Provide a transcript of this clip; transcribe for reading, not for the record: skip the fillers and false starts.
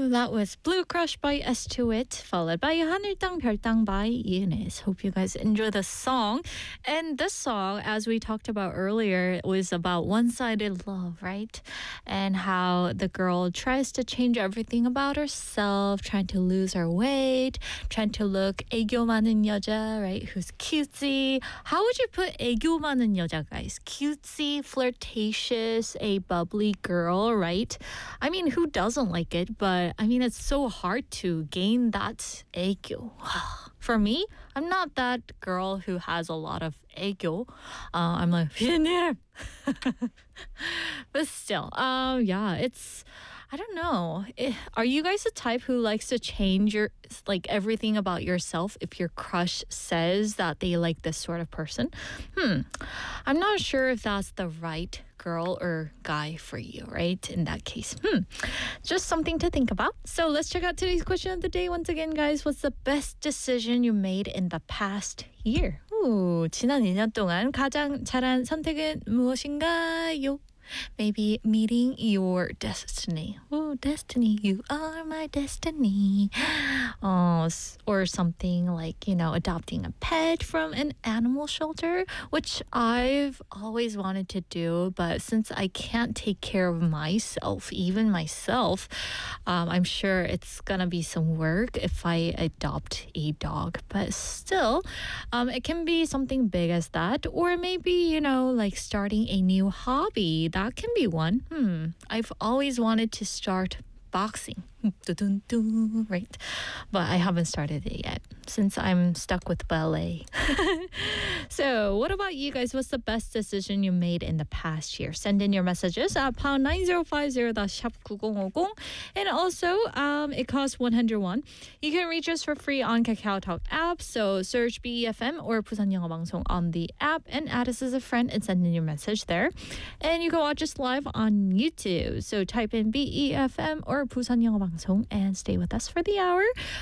That was Blue Crush by S2IT, followed by 하늘땅 별땅 by Eunice. Hope you guys enjoy the song. And this song, as we talked about earlier, was about one-sided love, right? And how the girl tries to change everything about herself, trying to lose her weight, trying to look 애교 많은 여자, right? Who's cutesy. How would you put 애교 많은 여자, guys? Cutesy, flirtatious, a bubbly girl, right? I mean, who doesn't like it? But I mean, it's so hard to gain that 애교. For me, I'm not that girl who has a lot of 애교. I'm like, 피디님. But still, yeah, it's, I don't know. Are you guys the type who likes to change your, like, everything about yourself if your crush says that they like this sort of person? I'm not sure if that's the right girl or guy for you, right? In that case. Just something to think about. So let's check out today's question of the day. Once again, guys, what's the best decision you made in the past year? 지난 2년 동안 가장 잘한 선택은 무엇인가요? Maybe meeting your destiny. Oh, destiny, you are my destiny. Or something like, adopting a pet from an animal shelter, which I've always wanted to do. But since I can't take care of myself, even myself, I'm sure it's going to be some work if I adopt a dog. But still, it can be something big as that. Or maybe, like starting a new hobby. That can be one. I've always wanted to start boxing. Right? But I haven't started it yet since I'm stuck with ballet. So what about you guys? What's the best decision you made in the past year? Send in your messages at pound 9050 샵 9050. And also, it costs 101. You can reach us for free on KakaoTalk app. So search BEFM or Busan 영어 방송 on the app and add us as a friend and send in your message there. And you can watch us live on YouTube. So type in BEFM or Busan 영어 방송 and stay with us for the hour.